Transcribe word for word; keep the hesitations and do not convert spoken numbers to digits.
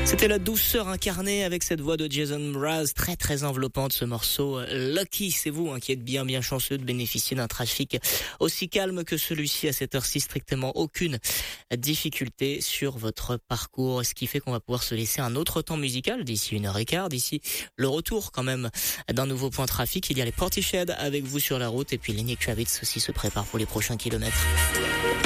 C'était la douceur incarnée avec cette voix de Jason Mraz, très très enveloppante, ce morceau. Lucky, c'est vous hein, qui êtes bien bien chanceux de bénéficier d'un trafic aussi calme que celui-ci à cette heure-ci, strictement aucune difficulté sur votre parcours, ce qui fait qu'on va pouvoir se laisser un autre temps musical d'ici une heure et quart, d'ici le retour quand même d'un nouveau point trafic. Il y a les Portishead avec vous sur la route et puis Lenny Kravitz aussi se prépare pour les prochains kilomètres.